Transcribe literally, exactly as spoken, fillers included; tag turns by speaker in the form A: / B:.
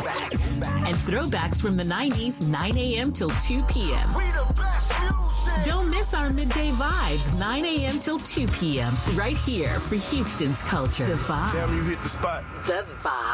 A: And throwbacks from the nineties, nine a.m. till two p.m.
B: We the best music.
A: Don't miss our midday vibes, nine a.m. till two p.m. Right here for Houston's culture. The Vibe.
B: Damn, you hit the spot.
A: The Vibe.